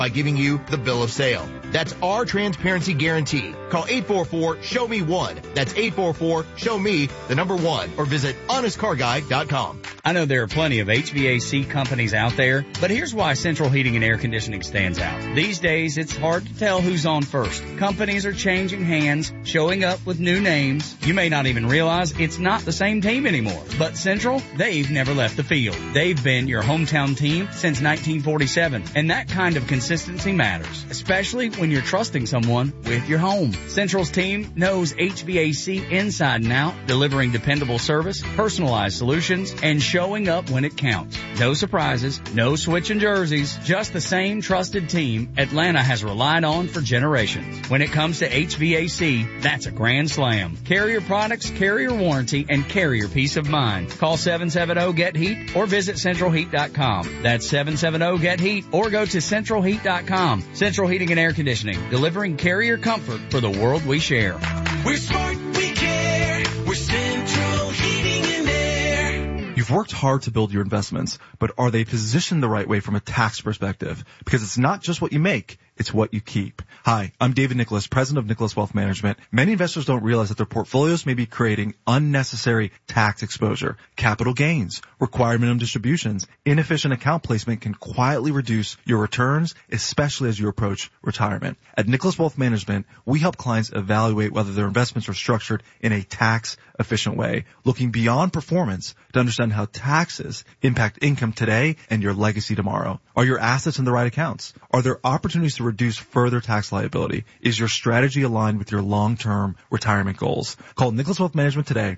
by giving you the bill of sale. That's our transparency guarantee. Call 844-SHOW-ME-1. That's 844-SHOW-ME, the number 1, or visit honestcarguy.com. I know there are plenty of HVAC companies out there, but here's why Central Heating and Air Conditioning stands out. These days, it's hard to tell who's on first. Companies are changing hands, showing up with new names. You may not even realize it's not the same team anymore. But Central, they've never left the field. They've been your hometown team since 1947, and that kind of consistency matters, especially when you're trusting someone with your home. Central's team knows HVAC inside and out, delivering dependable service, personalized solutions, and showing up when it counts. No surprises, no switching jerseys, just the same trusted team Atlanta has relied on for generations. When it comes to HVAC, that's a grand slam. Carrier products, carrier warranty, and carrier peace of mind. Call 770-GET-HEAT or visit centralheat.com. That's 770-GET-HEAT or go to centralheat.com. Central Heating and Air Conditioning, delivering carrier comfort for the world we share. We're smart, we care. We're Central Heating and Air. You've worked hard to build your investments, but are they positioned the right way from a tax perspective? Because it's not just what you make, it's what you keep. Hi, I'm David Nicholas, president of Nicholas Wealth Management. Many investors don't realize that their portfolios may be creating unnecessary tax exposure. Capital gains, required minimum distributions, inefficient account placement can quietly reduce your returns, especially as you approach retirement. At Nicholas Wealth Management, we help clients evaluate whether their investments are structured in a tax-efficient way, looking beyond performance to understand how taxes impact income today and your legacy tomorrow. Are your assets in the right accounts? Are there opportunities to reduce further tax liability? Is your strategy aligned with your long-term retirement goals? Call Nicholas Wealth Management today,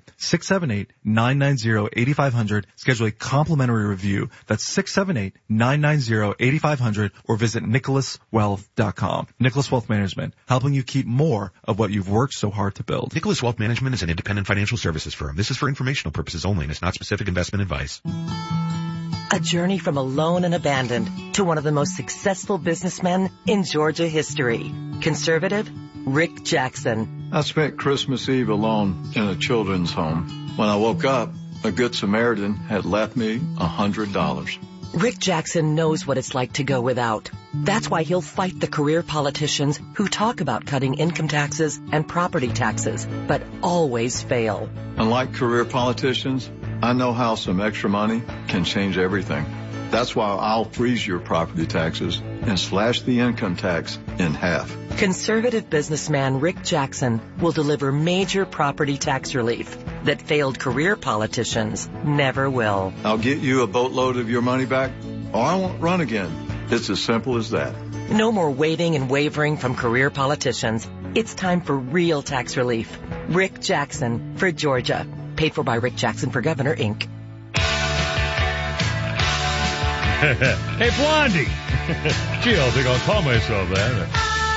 678-990-8500. Schedule a complimentary review. That's 678-990-8500 or visit nicholaswealth.com. Nicholas Wealth Management, helping you keep more of what you've worked so hard to build. Nicholas Wealth Management is an independent financial services firm. This is for informational purposes only and is not specific investment advice. A journey from alone and abandoned to one of the most successful businessmen in Georgia history. Conservative, Rick Jackson. I spent Christmas Eve alone in a children's home. When I woke up, a Good Samaritan had left me $100. Rick Jackson knows what it's like to go without. That's why he'll fight the career politicians who talk about cutting income taxes and property taxes, but always fail. Unlike career politicians, I know how some extra money can change everything. That's why I'll freeze your property taxes and slash the income tax in half. Conservative businessman Rick Jackson will deliver major property tax relief that failed career politicians never will. I'll get you a boatload of your money back, or I won't run again. It's as simple as that. No more waiting and wavering from career politicians. It's time for real tax relief. Rick Jackson for Georgia. Paid for by Rick Jackson for Governor, Inc. Hey, Blondie. Gee, I think I'll call myself that.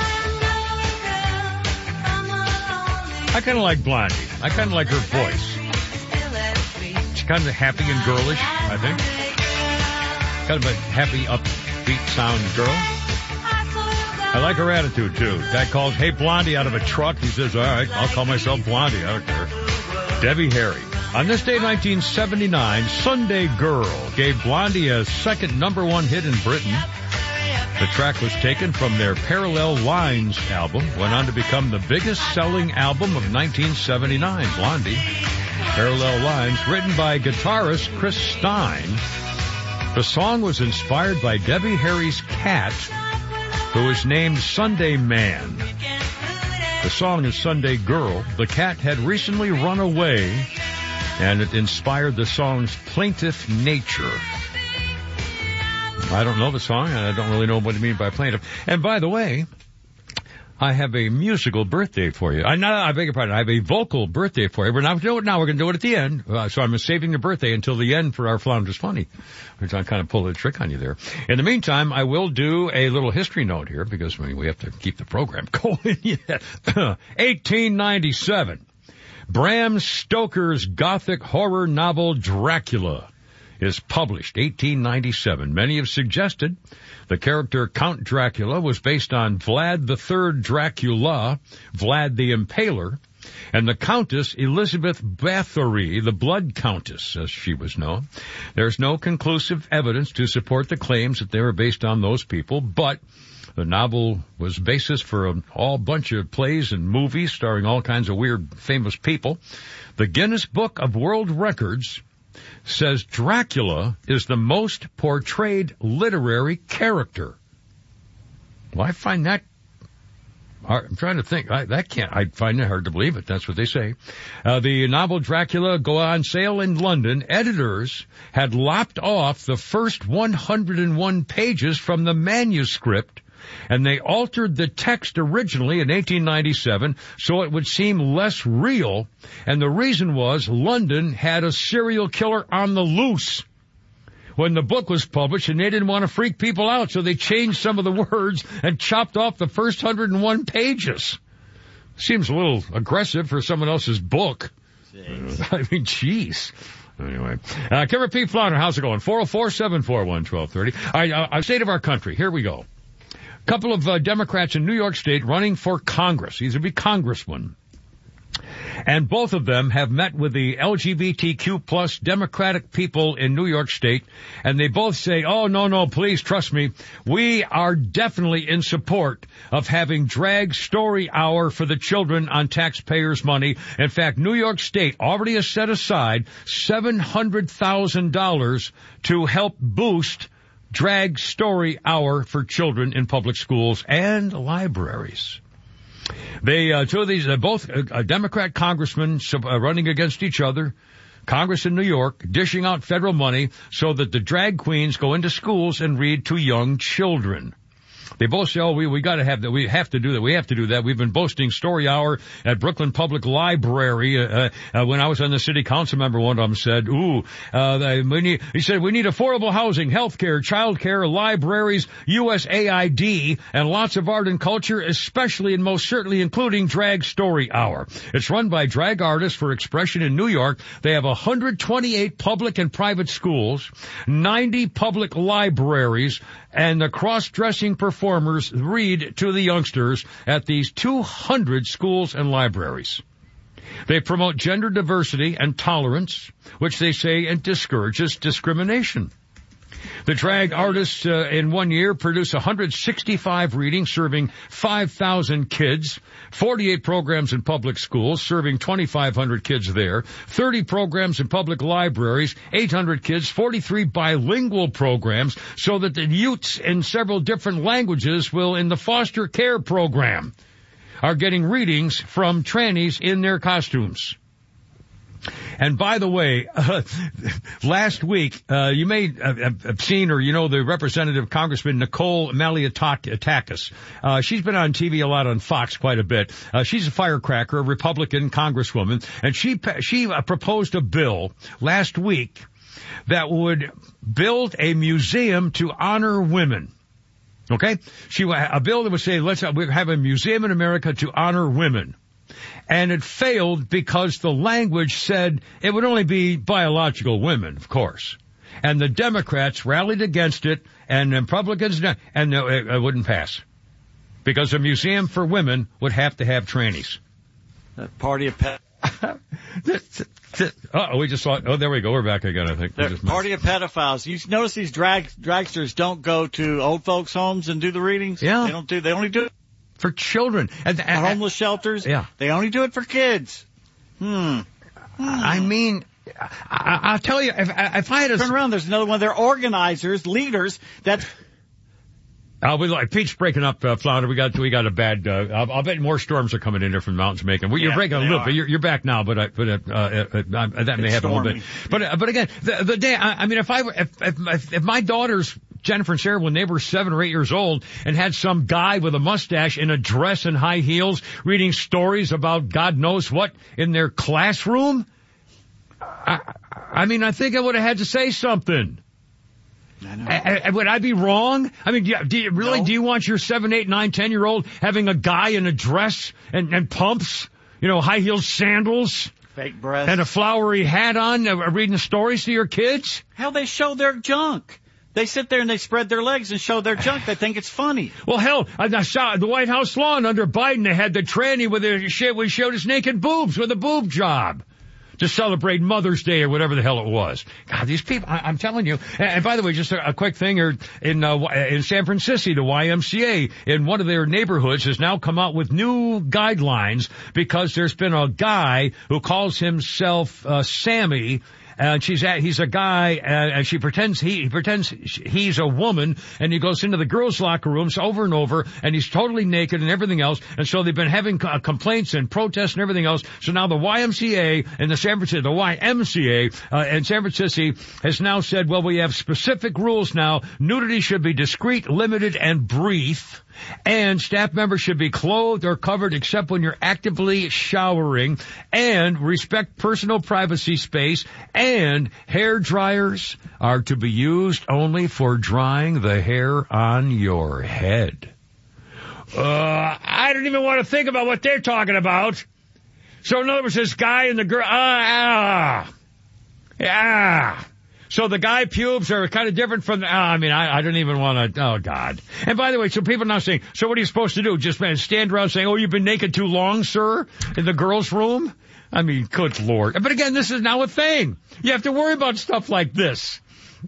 I kind of like Blondie. I kind of like her voice. She's kind of happy and girlish, I think. Kind of a happy, upbeat sound girl. I like her attitude, too. Guy calls, hey, Blondie, out of a truck. He says, all right, I'll call myself Blondie. I don't care. Debbie Harry. On this day, 1979, Sunday Girl gave Blondie a second #1 hit in Britain. The track was taken from their Parallel Lines album, went on to become the biggest selling album of 1979, Blondie. Parallel Lines, written by guitarist Chris Stein. The song was inspired by Debbie Harry's cat, who was named Sunday Man. The song is Sunday Girl. The cat had recently run away, and it inspired the song's plaintive nature. I don't know the song, and I don't really know what you mean by plaintive. And by the way, I have a musical birthday for you. I beg your pardon. I have a vocal birthday for you. We're not doing it now. We're going to do it at the end. So I'm saving the birthday until the end for our Flounders Funny, which I kind of pulled a trick on you there. In the meantime, I will do a little history note here because we have to keep the program going. 1897. Bram Stoker's Gothic horror novel Dracula is published, 1897. Many have suggested the character Count Dracula was based on Vlad III Dracula, Vlad the Impaler, and the Countess Elizabeth Bathory, the Blood Countess, as she was known. There's no conclusive evidence to support the claims that they were based on those people, but The novel was basis for a whole bunch of plays and movies starring all kinds of weird, famous people. The Guinness Book of World Records says Dracula is the most portrayed literary character. Well, I find that hard. I'm trying to think. I find it hard to believe it. That's what they say. The novel Dracula go on sale in London. Editors had lopped off the first 101 pages from the manuscript, and they altered the text originally in 1897 so it would seem less real. And the reason was London had a serial killer on the loose when the book was published, and they didn't want to freak people out, so they changed some of the words and chopped off the first 101 pages. Seems a little aggressive for someone else's book. I mean, jeez. Anyway, Kevin P. Flounder, how's it going? 404-741-1230. Our state of our country. Here we go. Couple of Democrats in New York State running for Congress. These would be congressmen. And both of them have met with the LGBTQ plus Democratic people in New York State, and they both say, oh, no, please trust me. We are definitely in support of having drag story hour for the children on taxpayers' money. In fact, New York State already has set aside $700,000 to help boost drag story hour for children in public schools and libraries. Two of these, they're both Democrat congressmen running against each other. Congress in New York dishing out federal money so that the drag queens go into schools and read to young children. They both say, oh, we gotta have that. We have to do that. We have to do that. We've been boasting story hour at Brooklyn Public Library. When I was on the city council member, one of them said, he said, we need affordable housing, health care, child care, libraries, USAID, and lots of art and culture, especially and most certainly including drag story hour. It's run by drag artists for expression in New York. They have 128 public and private schools, 90 public libraries, and the cross-dressing performers read to the youngsters at these 200 schools and libraries. They promote gender diversity and tolerance, which they say discourages discrimination. The drag artists in 1 year produce 165 readings serving 5,000 kids, 48 programs in public schools serving 2,500 kids there, 30 programs in public libraries, 800 kids, 43 bilingual programs so that the youths in several different languages will, in the foster care program, are getting readings from trannies in their costumes. And by the way, last week, you may have seen or the Representative Congressman Nicole Malliotakis. She's been on TV a lot on Fox quite a bit. She's a firecracker, a Republican congresswoman, and she proposed a bill last week that would build a museum to honor women. Okay? A bill that would say, let's have a museum in America to honor women. And it failed because the language said it would only be biological women, of course. And the Democrats rallied against it, and the Republicans, and it wouldn't pass. Because a museum for women would have to have trannies. That party of we just saw. Oh, there we go. We're back again, I think. Party of pedophiles. You notice these dragsters don't go to old folks' homes and do the readings? Yeah. They only do it for children. And homeless shelters? Yeah. They only do it for kids. I mean, I'll tell you, if I had turn around, there's another one of their organizers, leaders, that's... Pete's breaking up, Flounder. We got a bad, I'll bet more storms are coming in there from the mountains making. You're breaking a little bit. You're back now, but that may happen a little bit. But again, the day, I mean, if my daughters, Jennifer and Sarah, when they were 7 or 8 years old and had some guy with a mustache in a dress and high heels reading stories about God knows what in their classroom, I mean, I think I would have had to say something. I know. Would I be wrong? I mean, do you really, do you want your 7, 8, 9, 10-year-old having a guy in a dress and pumps, high heel sandals? Fake breasts. And a flowery hat on, reading stories to your kids? Hell, they show their junk. They sit there and they spread their legs and show their junk. They think it's funny. Well, hell, I saw the White House lawn under Biden. They had the tranny with showed his naked boobs with a boob job. to celebrate Mother's Day or whatever the hell it was. God, these people, I'm telling you. And by the way, just a quick thing here in San Francisco, the YMCA in one of their neighborhoods has now come out with new guidelines because there's been a guy who calls himself Sammy. And he's a guy, and he pretends he's a woman, and he goes into the girls' locker rooms over and over, and he's totally naked and everything else. And so they've been having complaints and protests and everything else. So now the YMCA and the YMCA in San Francisco has now said, well, we have specific rules now. Nudity should be discreet, limited, and brief. And staff members should be clothed or covered except when you're actively showering, and respect personal privacy space, and hair dryers are to be used only for drying the hair on your head. I don't even want to think about what they're talking about. So in other words, this guy and the girl, So the guy pubes are kind of different from I don't even want to, oh God. And by the way, so people are now saying, so what are you supposed to do? Just stand around saying, oh, you've been naked too long, sir, in the girls' room? I mean, good Lord. But again, this is now a thing. You have to worry about stuff like this.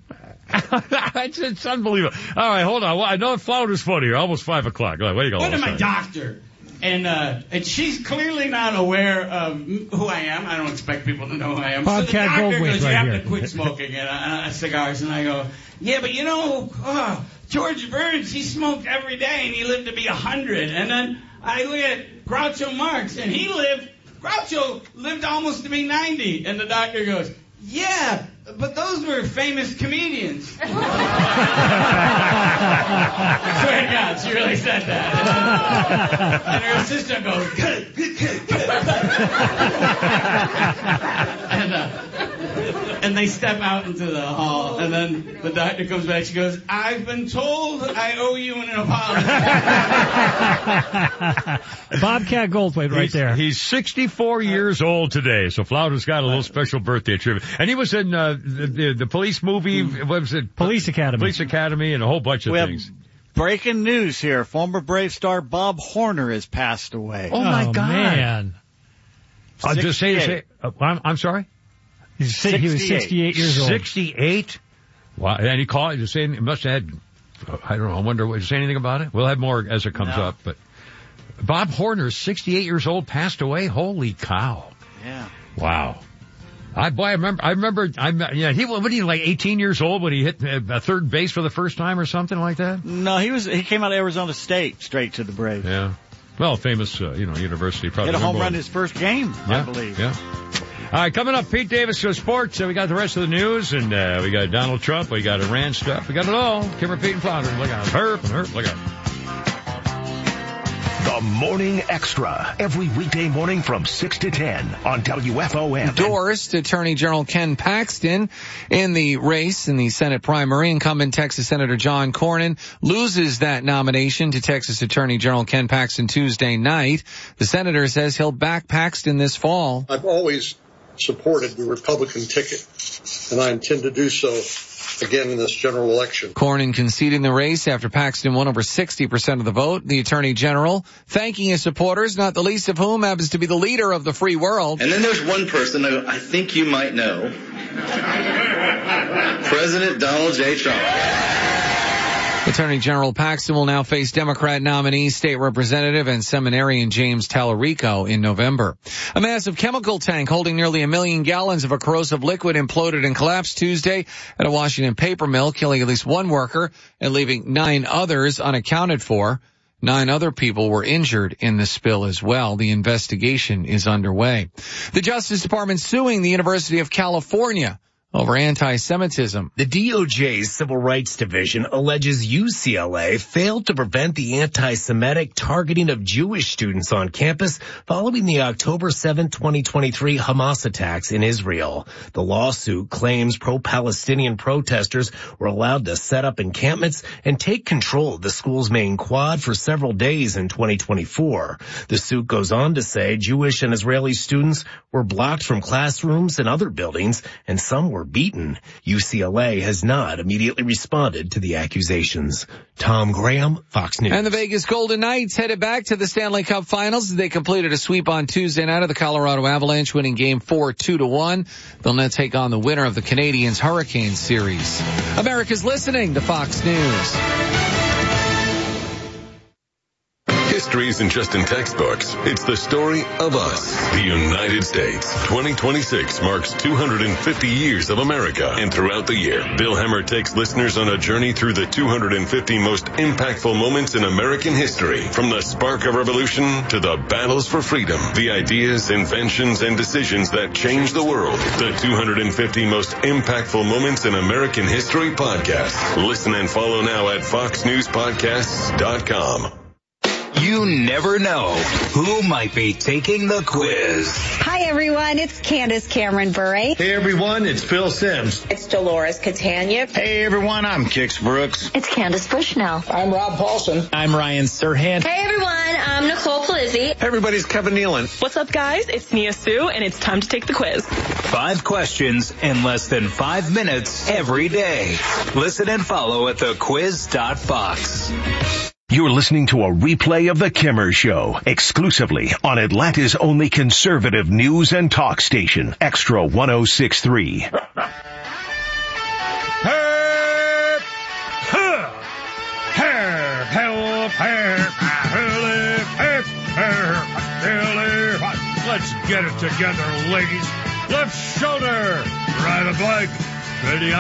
It's unbelievable. All right, hold on. Well, I know Flouder's funny here. Almost 5 o'clock. All right, where you go? Went to my doctor. And she's clearly not aware of who I am. I don't expect people to know who I am. Bobcat so the doctor goes, right you have here. to quit smoking cigars. And I go, yeah, but George Burns, he smoked every day and he lived to be 100. And then I look at Groucho Marx and Groucho lived almost to be 90. And the doctor goes, yeah, but those were famous comedians. Swear to God, she really said that. And her assistant goes, and they step out into the hall, and then the doctor comes back. She goes, I've been told I owe you an apology. Bobcat Goldthwait right there. He's 64 years old today, so Flouder's got a little special birthday tribute. And he was in the police movie, what was it? Police Academy. Police Academy and a whole bunch of things. Breaking news here. Former Brave star Bob Horner has passed away. Oh, my God. Man. I'm sorry? He was 68 years old. 68? Wow. And he must have had, I don't know, I wonder, did he say anything about it? We'll have more as it comes up, but Bob Horner, 68 years old, passed away. Holy cow. Yeah. Wow. I remember, he was like 18 years old when he hit third base for the first time or something like that? No, he came out of Arizona State straight to the Braves. Yeah. Well, famous, university. Probably hit a home run his first game, I believe. Yeah. All right, coming up, Pete Davis show sports. We got the rest of the news, and we got Donald Trump, we got Iran stuff, we got it all. Kimmer, Pete, and Flounder. Look out. Herp, look out. The Morning Extra, every weekday morning from 6 to 10 on WFOM. Endorsed Attorney General Ken Paxton in the race in the Senate primary. Incumbent Texas Senator John Cornyn loses that nomination to Texas Attorney General Ken Paxton Tuesday night. The senator says he'll back Paxton this fall. I've always supported the Republican ticket, and I intend to do so again in this general election. Cornyn conceding the race after Paxton won over 60% of the vote. The Attorney General thanking his supporters, not the least of whom happens to be the leader of the free world. And then there's one person I think you might know. President Donald J. Trump. Attorney General Paxton will now face Democrat nominee, state representative, and seminarian James Tallarico in November. A massive chemical tank holding nearly 1 million gallons of a corrosive liquid imploded and collapsed Tuesday at a Washington paper mill, killing at least one worker and leaving 9 others unaccounted for. 9 other people were injured in the spill as well. The investigation is underway. The Justice Department suing the University of California over anti-Semitism. The DOJ's Civil Rights Division alleges UCLA failed to prevent the anti-Semitic targeting of Jewish students on campus following the October 7, 2023 Hamas attacks in Israel. The lawsuit claims pro-Palestinian protesters were allowed to set up encampments and take control of the school's main quad for several days in 2024. The suit goes on to say Jewish and Israeli students were blocked from classrooms and other buildings, and some were were beaten. UCLA has not immediately responded to the accusations. Tom Graham, Fox News. And the Vegas Golden Knights headed back to the Stanley Cup Finals as they completed a sweep on Tuesday night of the Colorado Avalanche, winning Game 4 2-1. They'll now take on the winner of the Canadiens Hurricanes series. America's listening to Fox News. History isn't just in textbooks. It's the story of us, the United States. 2026 marks 250 years of America. And throughout the year, Bill Hemmer takes listeners on a journey through the 250 most impactful moments in American history. From the spark of revolution to the battles for freedom, the ideas, inventions, and decisions that changed the world. The 250 most impactful moments in American history podcast. Listen and follow now at foxnewspodcasts.com. You never know who might be taking the quiz. Hi, everyone. It's Candace Cameron Bure. Hey, everyone. It's Phil Sims. It's Dolores Catania. Hey, everyone. I'm Kix Brooks. It's Candace Bushnell. I'm Rob Paulson. I'm Ryan Serhant. Hey, everyone. I'm Nicole Polizzi. Hey, everybody's Kevin Nealon. What's up, guys? It's Nia Sue, and it's time to take the quiz. 5 questions in less than 5 minutes every day. Listen and follow at thequiz.fox. You're listening to a replay of The Kimmer Show, exclusively on Atlanta's only conservative news and talk station, Extra 106.3. Let's get it together, ladies. Left shoulder, right of leg, ready